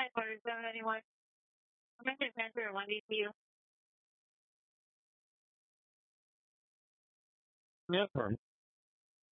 headquarters, 791. I'm going to transfer 1DCU. Yes, sir.